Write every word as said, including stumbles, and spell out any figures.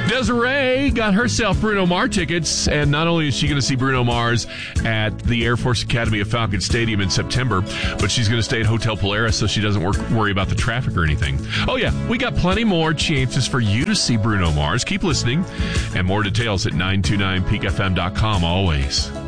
Desiree got herself Bruno Mars tickets, and not only is she going to see Bruno Mars at the Air Force Academy of Falcon Stadium in September, but she's going to stay at Hotel Polaris so she doesn't work, worry about the traffic or anything. Oh, yeah, we got plenty more chances for you to see Bruno Mars. Keep listening, and more details at nine two nine peak f m dot com always.